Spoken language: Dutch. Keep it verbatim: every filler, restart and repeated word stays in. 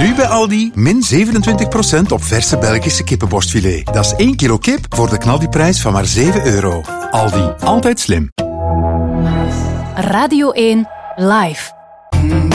Nu bij Aldi, min zevenentwintig procent op verse Belgische kippenborstfilet. Dat is één kilo kip voor de knaldiprijs van maar zeven euro. Aldi, altijd slim. Radio één, live.